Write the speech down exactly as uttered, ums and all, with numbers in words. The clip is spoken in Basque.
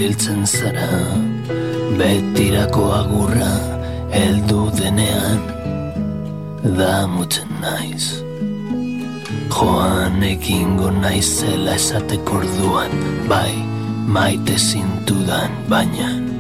ibiltzen zara, betirako agurra heldu denean, damutzen naiz. Joan egingo naizela esateko orduan, bai, maite zintudan, baina